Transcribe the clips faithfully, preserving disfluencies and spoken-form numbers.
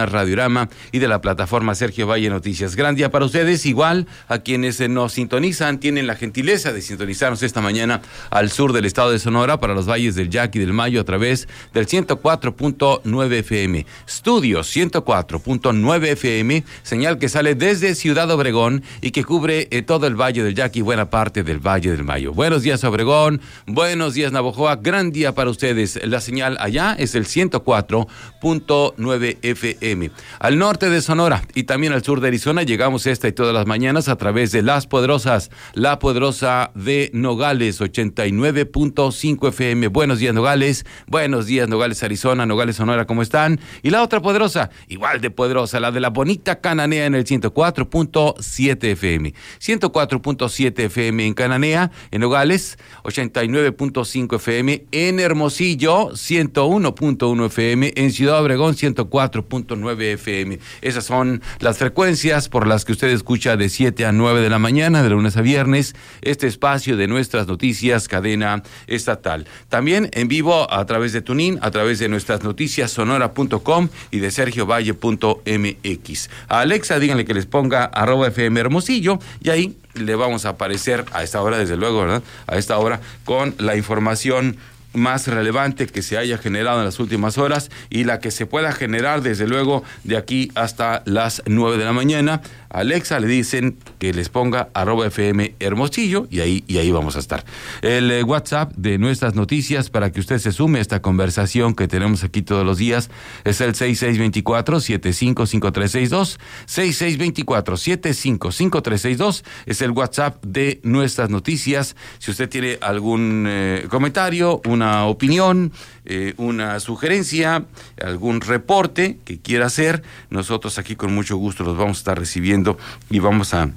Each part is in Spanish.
Noticias, Radiorama y de la plataforma Sergio Valle Noticias. Gran día para ustedes, igual a quienes nos sintonizan, tienen la gentileza de sintonizarnos esta mañana al sur del estado de Sonora, para los valles del Yaqui y del Mayo, a través del ciento cuatro punto nueve F M. Estudios ciento cuatro punto nueve F M, señal que sale desde Ciudad Obregón y que cubre eh, todo el valle del Yaqui y buena parte del Valle del Mayo. Buenos días, Obregón. Buenos días, Navojoa. Gran día para ustedes. La señal allá es el ciento cuatro punto nueve F M. Al norte de Sonora y también al sur de Arizona llegamos esta y todas las mañanas a través de Las Poderosas, La Poderosa de Nogales, ochenta y nueve punto cinco F M. Buenos días, Nogales. Buenos días, Nogales, Arizona, Nogales, Sonora, ¿cómo están? Y la otra poderosa, igual de poderosa, la de la bonita Cananea en el ciento cuatro punto siete F M. ciento cuatro punto siete F M en Cananea, en Nogales, ochenta y nueve punto cinco F M, en Hermosillo, ciento uno punto uno F M, en Ciudad Obregón, ciento cuatro punto nueve F M. Esas son las frecuencias por las que usted escucha de siete a nueve de la mañana, de lunes a viernes, este espacio de Nuestras Noticias, cadena estatal. También en vivo a través de TuneIn, a través de nuestras noticias sonora punto com y de sergio valle punto m x. A Alexa, díganle que les ponga arroba F M Hermosillo y ahí le vamos a aparecer a esta hora, desde luego, ¿verdad? A esta hora, con la información más relevante que se haya generado en las últimas horas y la que se pueda generar, desde luego, de aquí hasta las nueve de la mañana. A Alexa le dicen que les ponga arroba F M Hermosillo y ahí, y ahí vamos a estar. El eh, WhatsApp de Nuestras Noticias para que usted se sume a esta conversación que tenemos aquí todos los días es el seis seis dos cuatro, siete cinco cinco tres seis dos. seis seis dos cuatro, siete cinco cinco tres seis dos es el WhatsApp de Nuestras Noticias. Si usted tiene algún eh, comentario, una opinión, eh, una sugerencia, algún reporte que quiera hacer, nosotros aquí con mucho gusto los vamos a estar recibiendo y vamos a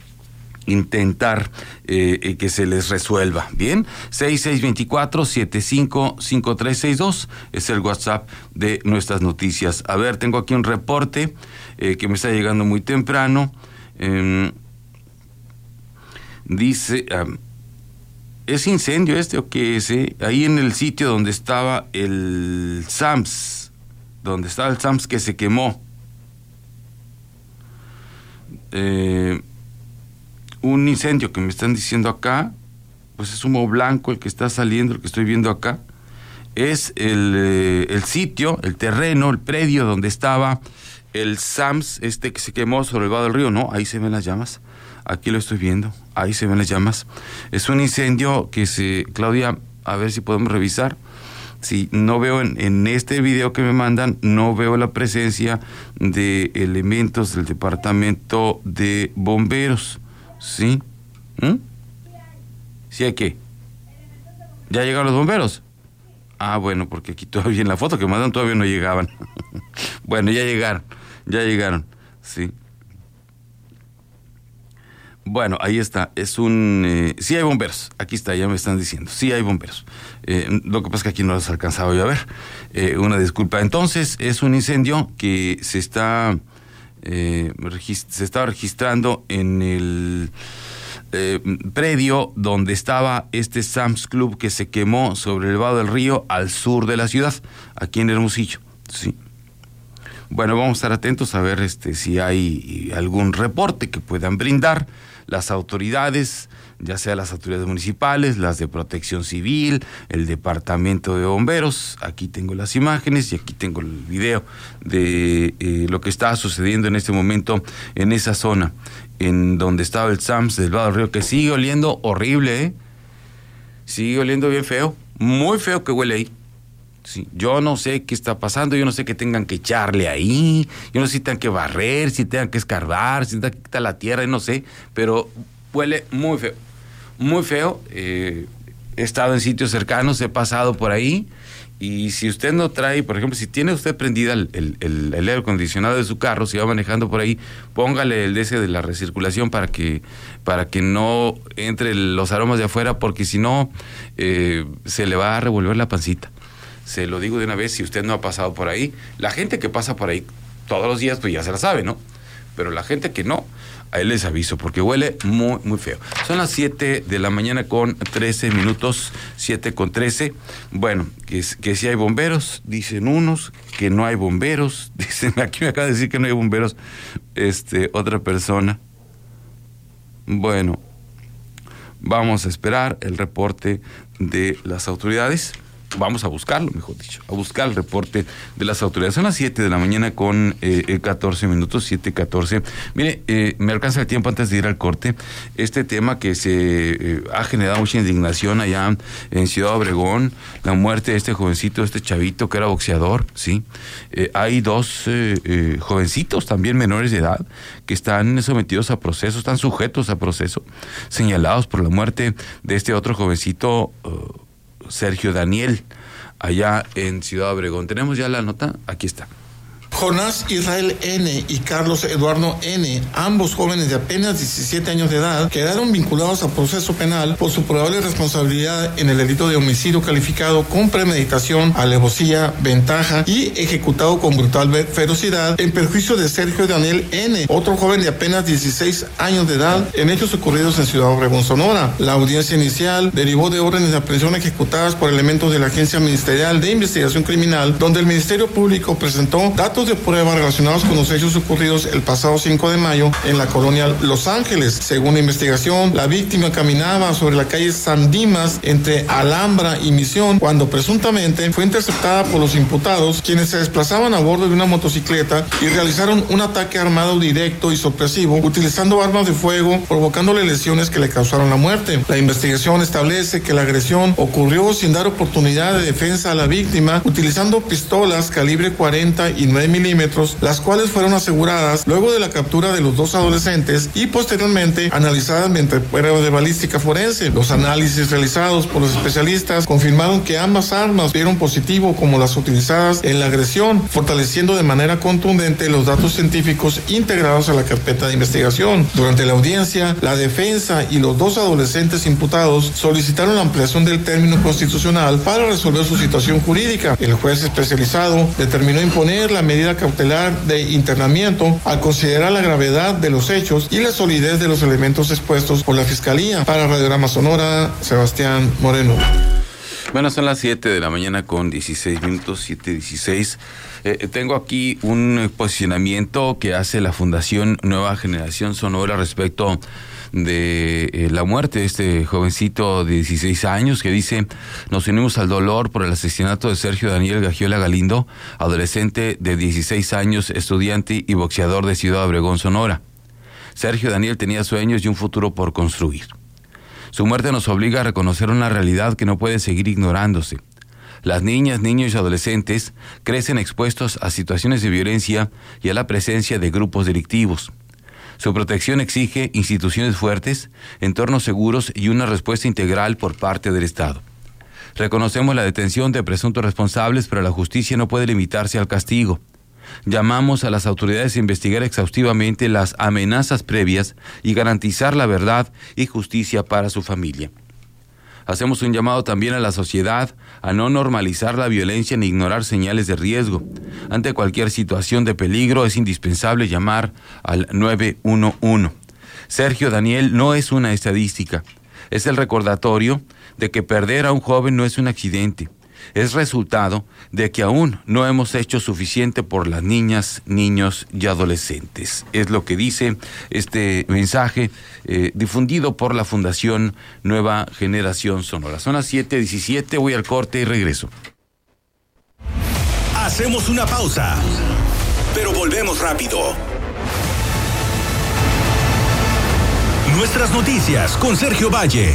intentar eh, que se les resuelva. Bien, seis seis dos cuatro, siete cinco cinco tres seis dos es el WhatsApp de Nuestras Noticias. A ver, tengo aquí un reporte eh, que me está llegando muy temprano. Eh, dice... Um, ¿Es incendio este o qué es? Eh? Ahí en el sitio donde estaba el Sams, donde estaba el Sams que se quemó. Eh, un incendio que me están diciendo acá, pues es humo blanco el que está saliendo, el que estoy viendo acá. Es el, eh, el sitio, el terreno, el predio donde estaba el Sams este que se quemó sobre el vado del río. No, ahí se ven las llamas. Aquí lo estoy viendo, ahí se ven las llamas. Es un incendio que se... Claudia, a ver si podemos revisar. Sí, no veo en, en este video que me mandan, no veo la presencia de elementos del departamento de bomberos. ¿Sí? ¿Mm? ¿Sí hay qué? ¿Ya llegaron los bomberos? Ah, bueno, porque aquí todavía en la foto que me mandan todavía no llegaban. Bueno, ya llegaron, ya llegaron, sí. Bueno, ahí está, es un... Eh, sí hay bomberos, aquí está, ya me están diciendo, sí hay bomberos. Eh, lo que pasa es que aquí no los alcanzaba yo a ver, eh, una disculpa. Entonces, es un incendio que se está, eh, regist- se está registrando en el eh, predio donde estaba este Sam's Club que se quemó sobre el vado del río al sur de la ciudad, aquí en Hermosillo, sí. Bueno, vamos a estar atentos a ver este si hay algún reporte que puedan brindar las autoridades, ya sea las autoridades municipales, las de Protección Civil, el Departamento de Bomberos. Aquí tengo las imágenes y aquí tengo el video de eh, lo que está sucediendo en este momento en esa zona, en donde estaba el Sams del Vado del Río, que sigue oliendo horrible, ¿eh? Sigue oliendo bien feo, muy feo que huele ahí. Sí, yo no sé qué está pasando, yo no sé qué tengan que echarle ahí, yo no sé si tengan que barrer, si tengan que escarbar, si tengan que quitar la tierra, no sé, pero huele muy feo, muy feo. Eh, he estado en sitios cercanos, he pasado por ahí, y si usted no trae, por ejemplo, si tiene usted prendida el, el, el, el aire acondicionado de su carro, si va manejando por ahí, póngale el de ese de la recirculación para que, para que no entre los aromas de afuera, porque si no, eh, se le va a revolver la pancita. Se lo digo de una vez, si usted no ha pasado por ahí. La gente que pasa por ahí todos los días, pues ya se la sabe, ¿no? pero la gente que no, a él les aviso, porque huele muy, muy feo. Son las siete de la mañana con trece minutos, siete con trece. Bueno, que, que si hay bomberos, dicen unos, que no hay bomberos, dicen, aquí me acaba de decir que no hay bomberos, este, otra persona. Bueno, vamos a esperar el reporte de las autoridades. Vamos a buscarlo, mejor dicho, a buscar el reporte de las autoridades. Son las siete de la mañana con eh, catorce minutos, siete catorce. Mire, eh, me alcanza el tiempo antes de ir al corte. Este tema que se eh, ha generado mucha indignación allá en Ciudad Obregón, la muerte de este jovencito, este chavito que era boxeador, ¿sí? Eh, hay dos eh, eh, jovencitos también menores de edad que están sometidos a proceso, están sujetos a proceso, señalados por la muerte de este otro jovencito, uh, Sergio Daniel, allá en Ciudad Obregón. ¿Tenemos ya la nota? Aquí está. Jonás Israel N. y Carlos Eduardo N., ambos jóvenes de apenas diecisiete años de edad, quedaron vinculados a proceso penal por su probable responsabilidad en el delito de homicidio calificado con premeditación, alevosía, ventaja y ejecutado con brutal ferocidad en perjuicio de Sergio Daniel N., otro joven de apenas dieciséis años de edad, en hechos ocurridos en Ciudad Obregón, Sonora. La audiencia inicial derivó de órdenes de aprehensión ejecutadas por elementos de la Agencia Ministerial de Investigación Criminal, donde el Ministerio Público presentó datos de prueba relacionados con los hechos ocurridos el pasado cinco de mayo en la colonia Los Ángeles. Según la investigación, la víctima caminaba sobre la calle San Dimas entre Alhambra y Misión cuando presuntamente fue interceptada por los imputados, quienes se desplazaban a bordo de una motocicleta y realizaron un ataque armado directo y sorpresivo utilizando armas de fuego, provocándole lesiones que le causaron la muerte. La investigación establece que la agresión ocurrió sin dar oportunidad de defensa a la víctima, utilizando pistolas calibre cuarenta y nueve milímetros, las cuales fueron aseguradas luego de la captura de los dos adolescentes y posteriormente analizadas mediante pruebas de balística forense. Los análisis realizados por los especialistas confirmaron que ambas armas dieron positivo como las utilizadas en la agresión, fortaleciendo de manera contundente los datos científicos integrados a la carpeta de investigación. Durante la audiencia, la defensa y los dos adolescentes imputados solicitaron la ampliación del término constitucional para resolver su situación jurídica. El juez especializado determinó imponer la medida cautelar de internamiento al considerar la gravedad de los hechos y la solidez de los elementos expuestos por la Fiscalía. Para Radiograma Sonora, Sebastián Moreno. Bueno, son las siete de la mañana con dieciséis minutos, siete dieciséis. Eh, tengo aquí un posicionamiento que hace la Fundación Nueva Generación Sonora respecto de eh, la muerte de este jovencito de dieciséis años, que dice: nos unimos al dolor por el asesinato de Sergio Daniel Gagiola Galindo, adolescente de dieciséis años, estudiante y boxeador de Ciudad Obregón, Sonora. Sergio Daniel tenía sueños y un futuro por construir. Su muerte nos obliga a reconocer una realidad que no puede seguir ignorándose. Las niñas, niños y adolescentes crecen expuestos a situaciones de violencia y a la presencia de grupos delictivos. Su protección exige instituciones fuertes, entornos seguros y una respuesta integral por parte del Estado. Reconocemos la detención de presuntos responsables, pero la justicia no puede limitarse al castigo. Llamamos a las autoridades a investigar exhaustivamente las amenazas previas y garantizar la verdad y justicia para su familia. Hacemos un llamado también a la sociedad a no normalizar la violencia ni ignorar señales de riesgo. Ante cualquier situación de peligro es indispensable llamar al nueve uno uno. Sergio Daniel no es una estadística, es el recordatorio de que perder a un joven no es un accidente. Es resultado de que aún no hemos hecho suficiente por las niñas, niños y adolescentes. Es lo que dice este mensaje eh, difundido por la Fundación Nueva Generación Sonora. Son las siete diecisiete, voy al corte y regreso. Hacemos una pausa, pero volvemos rápido. Nuestras noticias con Sergio Valle.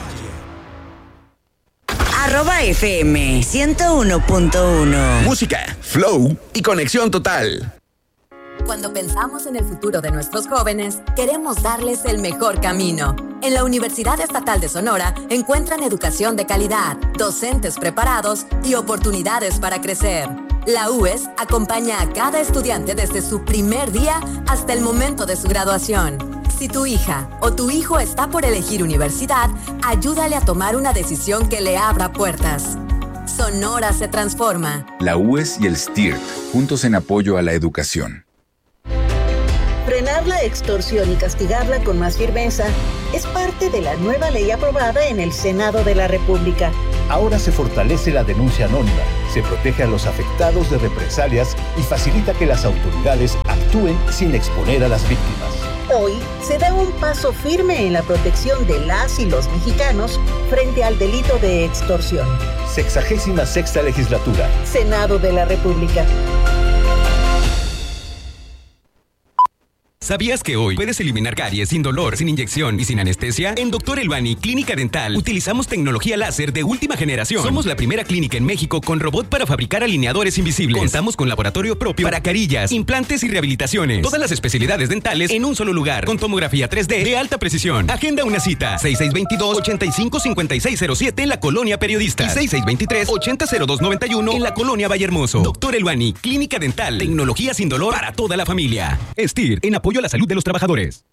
Arroba F M ciento uno punto uno. Música, flow y conexión total. Cuando pensamos en el futuro de nuestros jóvenes, queremos darles el mejor camino. En la Universidad Estatal de Sonora encuentran educación de calidad, docentes preparados y oportunidades para crecer. La U E S acompaña a cada estudiante desde su primer día hasta el momento de su graduación. Si tu hija o tu hijo está por elegir universidad, ayúdale a tomar una decisión que le abra puertas. Sonora se transforma. La U E S y el S T I R T, juntos en apoyo a la educación. Frenar la extorsión y castigarla con más firmeza es parte de la nueva ley aprobada en el Senado de la República. Ahora se fortalece la denuncia anónima, se protege a los afectados de represalias y facilita que las autoridades actúen sin exponer a las víctimas. Hoy se da un paso firme en la protección de las y los mexicanos frente al delito de extorsión. Sexagésima sexta legislatura. Senado de la República. ¿Sabías que hoy puedes eliminar caries sin dolor, sin inyección y sin anestesia? En Doctor Elbani Clínica Dental utilizamos tecnología láser de última generación. Somos la primera clínica en México con robot para fabricar alineadores invisibles. Contamos con laboratorio propio para carillas, implantes y rehabilitaciones. Todas las especialidades dentales en un solo lugar, con tomografía tres D de alta precisión. Agenda una cita. seis seis dos dos, ocho cinco cinco seis cero siete en la Colonia Periodista y seis seis dos tres, ocho cero dos nueve uno en la Colonia Vallehermoso. Doctor Elbani Clínica Dental. Tecnología sin dolor para toda la familia. Estir, en apoyo a la salud de los trabajadores.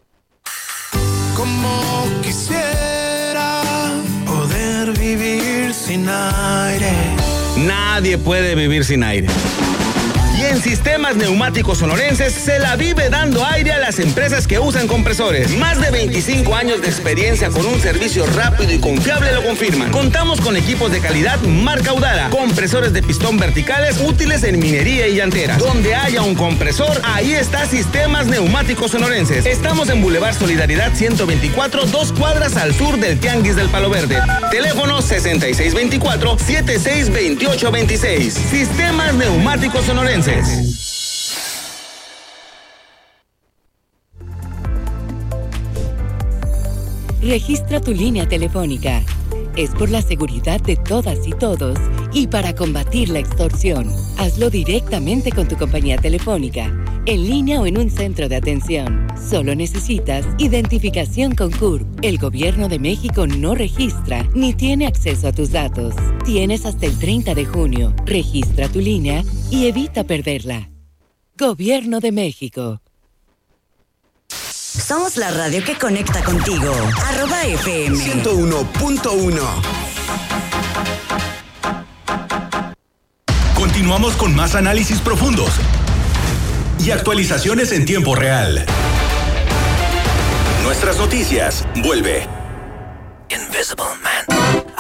Como quisiera poder vivir sin aire. Nadie puede vivir sin aire. Y en Sistemas Neumáticos Sonorenses se la vive dando aire a las empresas que usan compresores. Más de veinticinco años de experiencia con un servicio rápido y confiable lo confirman. Contamos con equipos de calidad marca Udara, compresores de pistón verticales útiles en minería y llanteras. Donde haya un compresor, ahí está Sistemas Neumáticos Sonorenses. Estamos en Boulevard Solidaridad ciento veinticuatro, dos cuadras al sur del Tianguis del Palo Verde. Teléfono sesenta y seis veinticuatro, setenta y seis veintiocho veintiséis. Sistemas Neumáticos Sonorenses. Registra tu línea telefónica. Es por la seguridad de todas y todos y para combatir la extorsión. Hazlo directamente con tu compañía telefónica, en línea o en un centro de atención. Solo necesitas identificación con C U R P. El Gobierno de México no registra ni tiene acceso a tus datos. Tienes hasta el treinta de junio. Registra tu línea y evita perderla. Gobierno de México. Somos la radio que conecta contigo. Arroba F M. ciento uno punto uno. Continuamos con más análisis profundos y actualizaciones en tiempo real. Nuestras noticias. Vuelve. Invisible Man.